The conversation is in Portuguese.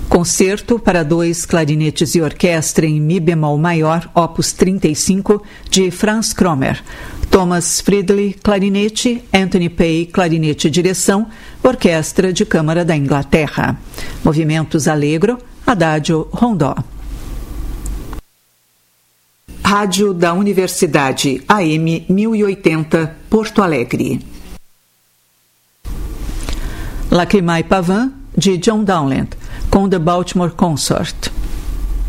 Concerto para 2 clarinetes e orquestra em Mi bemol maior, opus 35, de Franz Kromer. Thomas Friedli, clarinete, Anthony Pay, clarinete e direção, Orquestra de Câmara da Inglaterra. Movimentos Allegro, Adagio Rondó. Rádio da Universidade, AM 1080, Porto Alegre. Lacrimae Pavane, de John Dowland, com The Baltimore Consort.